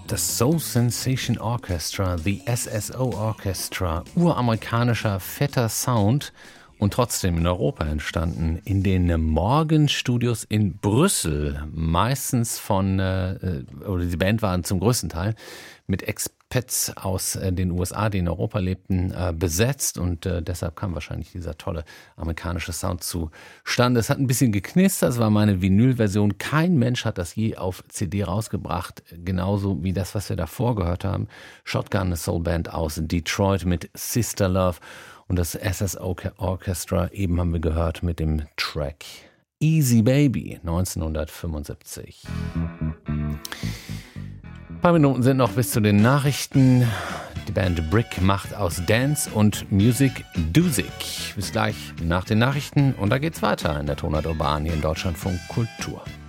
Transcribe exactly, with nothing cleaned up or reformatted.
Das Soul Sensation Orchestra, the S S O Orchestra, uramerikanischer, fetter Sound und trotzdem in Europa entstanden, in den Morgenstudios in Brüssel, meistens von, äh, oder die Band waren zum größten Teil mit Expats aus äh, den U S A, die in Europa lebten, äh, besetzt und äh, deshalb kam wahrscheinlich dieser tolle amerikanische Sound zustande. Es hat ein bisschen geknistert, es war meine Vinylversion. Kein Mensch hat das je auf C D rausgebracht, genauso wie das, was wir davor gehört haben. Shotgun, eine Soulband aus Detroit mit Sister Love und das S S O Orchestra, eben haben wir gehört mit dem Track Easy Baby neunzehnhundertfünfundsiebzig. Ein paar Minuten sind noch bis zu den Nachrichten. Die Band Brick macht aus Dance und Music Dusik. Bis gleich nach den Nachrichten und da geht's weiter in der Tonart Urban hier in Deutschlandfunk Kultur.